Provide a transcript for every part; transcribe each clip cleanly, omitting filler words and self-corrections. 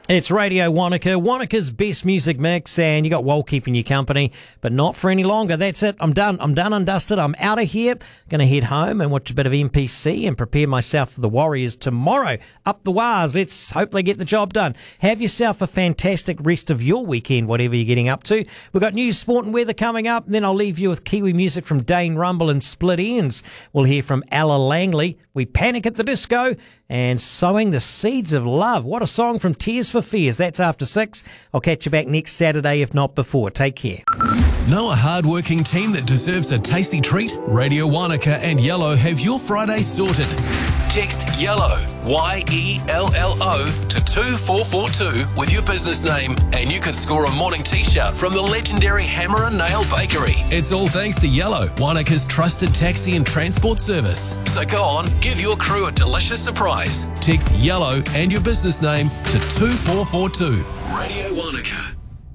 It's Radio Wanaka, Wanaka's best music mix, and you got Wal keeping you company, but not for any longer. That's it. I'm done and dusted. I'm out of here. Going to head home and watch a bit of NPC and prepare myself for the Warriors tomorrow. Up the Wars. Let's hopefully get the job done. Have yourself a fantastic rest of your weekend, whatever you're getting up to. We've got news, sport and weather coming up. Then I'll leave you with Kiwi music from Dane Rumble and Split Ends. We'll hear from Ella Langley. We Panic at the Disco and Sowing the Seeds of Love. What a song from Tears for Fears. That's after 6. I'll catch you back next Saturday, if not before. Take care. Know a hard-working team that deserves a tasty treat? Radio Wanaka and Yellow have your Friday sorted. Text YELLOW, YELLO, to 2442 with your business name and you could score a morning t-shirt from the legendary Hammer and Nail Bakery. It's all thanks to Yellow, Wanaka's trusted taxi and transport service. So go on, give your crew a delicious surprise. Text YELLOW and your business name to 2442. Radio Wanaka.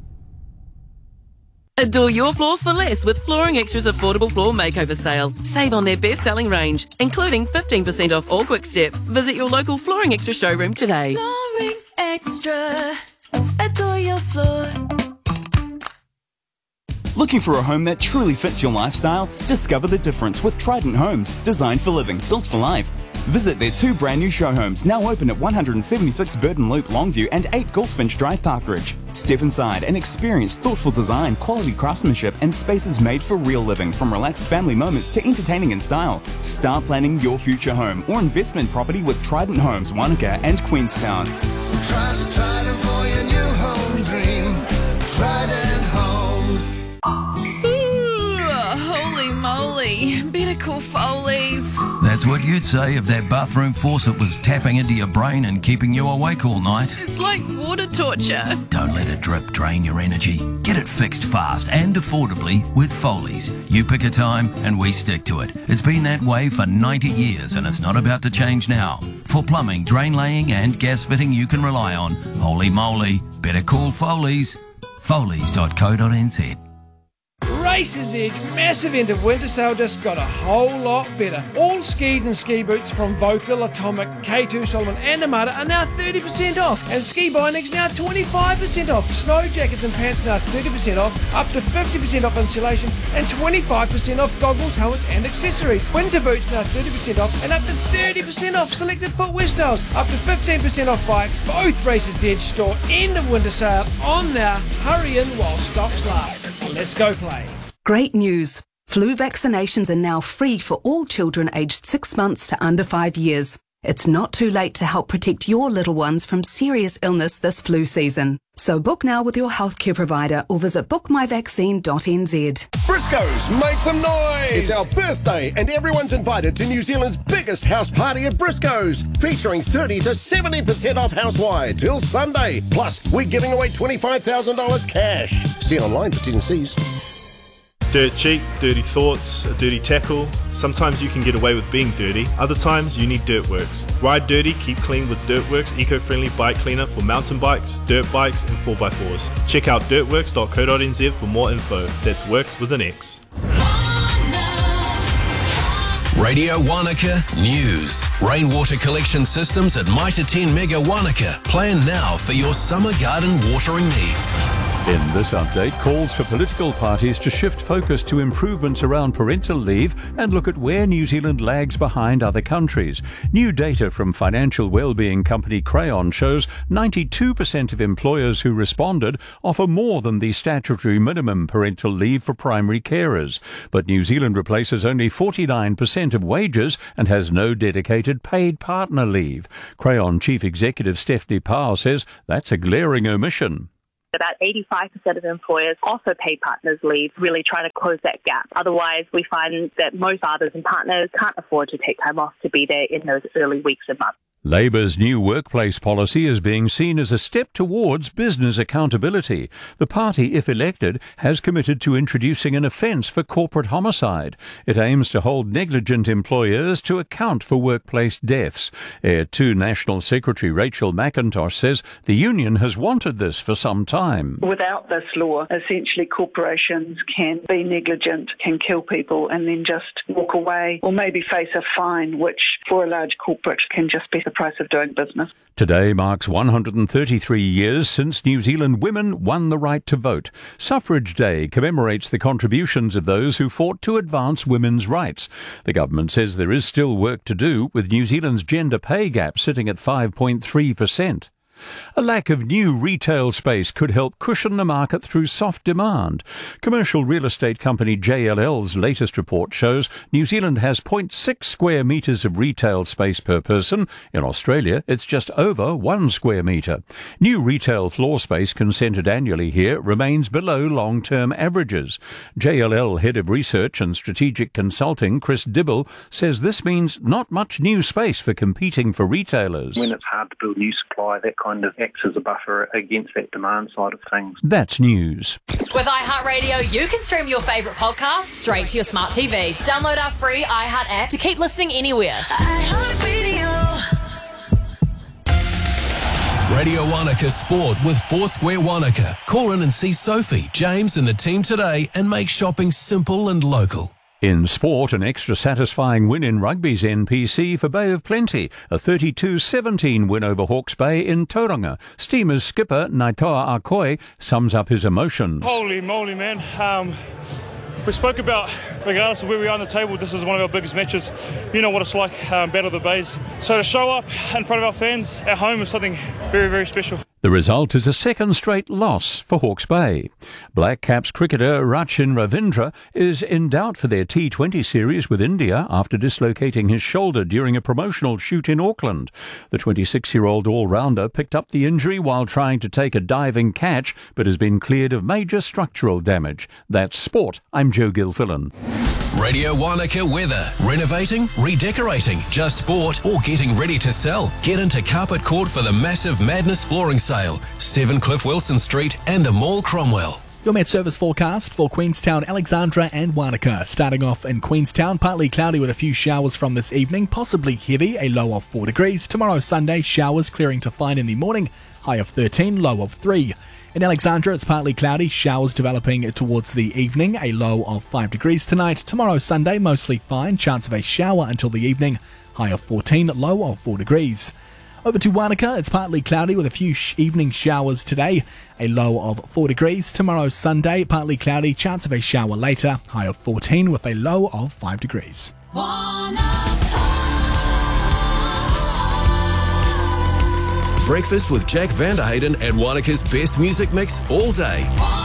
Adore your floor for less with Flooring Extra's affordable floor makeover sale. Save on their best-selling range, including 15% off all Quick Step. Visit your local Flooring Extra showroom today. Flooring Extra. Adore your floor. Looking for a home that truly fits your lifestyle? Discover the difference with Trident Homes, designed for living, built for life. Visit their 2 brand new show homes, now open at 176 Burton Loop Longview and 8 Goldfinch Drive Parkridge. Step inside and experience thoughtful design, quality craftsmanship and spaces made for real living, from relaxed family moments to entertaining in style. Start planning your future home or investment property with Trident Homes, Wanaka and Queenstown. Trust Trident for your new home dream. Trident Homes. Holy moly. Better call Foley's. That's what you'd say if that bathroom faucet was tapping into your brain and keeping you awake all night. It's like water torture. Don't let a drip drain your energy. Get it fixed fast and affordably with Foley's. You pick a time and we stick to it. It's been that way for 90 years and it's not about to change now. For plumbing, drain laying and gas fitting you can rely on, holy moly, better call Foley's. Foley's.co.nz. Races Edge massive end of winter sale just got a whole lot better. All skis and ski boots from Vocal, Atomic, K2, Solomon and Amada are now 30% off, and ski bindings now 25% off. Snow jackets and pants now 30% off, up to 50% off insulation and 25% off goggles, helmets and accessories. Winter boots now 30% off and up to 30% off selected footwear styles, up to 15% off bikes. Both Races Edge store end of winter sale on now. Hurry in while stocks last. Let's go play. Great news. Flu vaccinations are now free for all children aged 6 months to under 5 years. It's not too late to help protect your little ones from serious illness this flu season. So book now with your healthcare provider or visit bookmyvaccine.nz. Briscoes, make some noise! It's our birthday and everyone's invited to New Zealand's biggest house party at Briscoes, featuring 30 to 70% off house-wide till Sunday. Plus, we're giving away $25,000 cash. See online for T's. Dirt cheap, dirty thoughts, a dirty tackle. Sometimes you can get away with being dirty, other times you need Dirtworks. Ride dirty, keep clean with Dirtworks eco-friendly bike cleaner for mountain bikes, dirt bikes and 4x4s. Check out dirtworks.co.nz for more info. That's works with an X. Radio Wanaka News. Rainwater collection systems at Mitre 10 Mega Wanaka. Plan now for your summer garden watering needs. In this update, calls for political parties to shift focus to improvements around parental leave and look at where New Zealand lags behind other countries. New data from financial wellbeing company Crayon shows 92% of employers who responded offer more than the statutory minimum parental leave for primary carers. But New Zealand replaces only 49% of wages and has no dedicated paid partner leave. Crayon Chief Executive Stephanie Powell says that's a glaring omission. About 85% of employers offer paid partners leave, really trying to close that gap. Otherwise, we find that most fathers and partners can't afford to take time off to be there in those early weeks and months. Labour's new workplace policy is being seen as a step towards business accountability. The party, if elected, has committed to introducing an offence for corporate homicide. It aims to hold negligent employers to account for workplace deaths. Air 2 National Secretary Rachel McIntosh says the union has wanted this for some time. Without this law, essentially corporations can be negligent, can kill people and then just walk away or maybe face a fine, which for a large corporate can just be the price of doing business. Today marks 133 years since New Zealand women won the right to vote. Suffrage Day commemorates the contributions of those who fought to advance women's rights. The government says there is still work to do, with New Zealand's gender pay gap sitting at 5.3%. A lack of new retail space could help cushion the market through soft demand. Commercial real estate company JLL's latest report shows New Zealand has 0.6 square metres of retail space per person. In Australia, it's just over 1 square metre. New retail floor space consented annually here remains below long-term averages. JLL Head of Research and Strategic Consulting, Chris Dibble, says this means not much new space for competing for retailers. When it's hard to build new supply, that kind of acts as a buffer against that demand side of things. That's news. With iHeartRadio, you can stream your favourite podcasts straight to your smart TV. Download our free iHeart app to keep listening anywhere. Radio Wanaka Sport with Foursquare Wanaka. Call in and see Sophie, James and the team today and make shopping simple and local. In sport, an extra satisfying win in rugby's NPC for Bay of Plenty, a 32-17 win over Hawke's Bay in Tauranga. Steamers skipper Naitoa Akoi sums up his emotions. Holy moly, man. We spoke about, regardless of where we are on the table, this is one of our biggest matches. You know what it's like, Battle of the Bays. So to show up in front of our fans at home is something very, very special. The result is a second straight loss for Hawke's Bay. Black Caps cricketer Rachin Ravindra is in doubt for their T20 series with India after dislocating his shoulder during a promotional shoot in Auckland. The 26-year-old all-rounder picked up the injury while trying to take a diving catch, but has been cleared of major structural damage. That's sport. I'm Joe Gilfillan. Radio Wanaka weather. Renovating, redecorating, just bought or getting ready to sell. Get into Carpet Court for the massive Madness flooring sale. 7 Cliff Wilson Street and the Mall Cromwell. Your Met Service forecast for Queenstown, Alexandra and Wanaka. Starting off in Queenstown, partly cloudy with a few showers from this evening, possibly heavy, a low of 4 degrees. Tomorrow Sunday, showers clearing to fine in the morning, high of 13, low of 3. In Alexandra, it's partly cloudy, showers developing towards the evening, a low of 5 degrees tonight. Tomorrow Sunday, mostly fine, chance of a shower until the evening, high of 14, low of 4 degrees. Over to Wanaka, it's partly cloudy with a few evening showers today, a low of 4 degrees. Tomorrow Sunday, partly cloudy, chance of a shower later, high of 14 with a low of 5 degrees. Breakfast with Jack Vanderhayden and Wanaka's best music mix all day.